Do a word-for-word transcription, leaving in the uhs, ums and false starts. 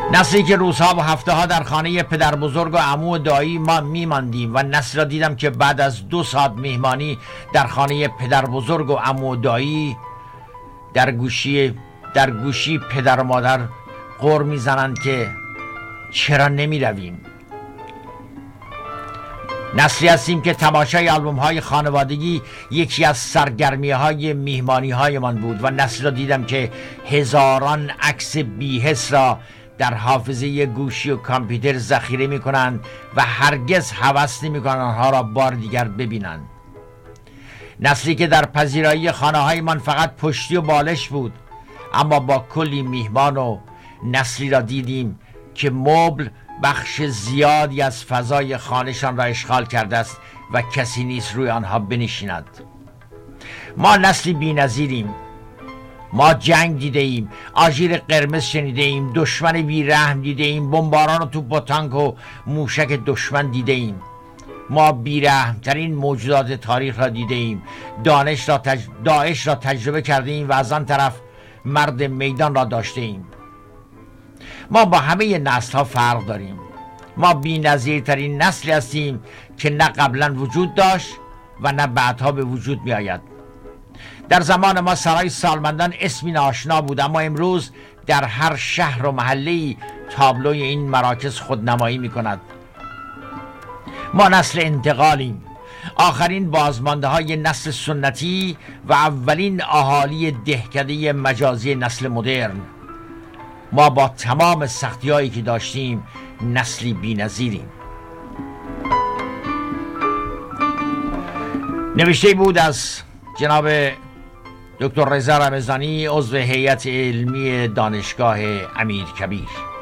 نسلی که روزها و هفته ها در خانه پدر بزرگ و عمو و دایی ما میماندیم و نسلی را دیدم که بعد از دو ساعت مهمانی در خانه پدر بزرگ و عمو و دایی در گوشی در گوشی پدر و مادر غر میزنند که چرا نمی رویم. نسلی هستیم که تماشای آلبوم های خانوادگی یکی از سرگرمی های میهمانی های من بود و نسلی را دیدم که هزاران عکس بی‌حس را در حافظه گوشی و کامپیوتر ذخیره می کنند و هرگز هوس نمی کنند آنها را بار دیگر ببینند. نسلی که در پذیرایی خانه های من فقط پشتی و بالش بود، اما با کلی میهمان، و نسلی را دیدیم که مبل بخش زیادی از فضای خانهشان را اشغال کرده است و کسی نیست روی آنها بنشیند. ما نسلی بی‌نظیریم. ما جنگ دیده ایم، آژیر قرمز شنیده ایم، دشمن بیرحم دیده ایم، بمباران و توپ و تانک و موشک دشمن دیده ایم. ما بیرحمترین موجودات تاریخ را دیده ایم، دانش را تج... داعش را تجربه کرده ایم و از آن طرف مرد میدان را داشته ایم. ما با همه نسل ها فرق داریم. ما بی‌نظیرترین نسلی هستیم که نه قبلا وجود داشت و نه بعدها به وجود می آید. در زمان ما سرای سالمندان اسمی ناآشنا بود، اما امروز در هر شهر و محله‌ای تابلوی این مراکز خودنمایی می کند. ما نسل انتقالیم، آخرین بازمانده های نسل سنتی و اولین اهالی دهکده مجازی نسل مدرن. ما با تمام سختی هایی که داشتیم نسلی بی‌نظیریم. نوشته بود از جناب دکتر رضا رمضانی، عضو هیئت علمی دانشگاه امیرکبیر.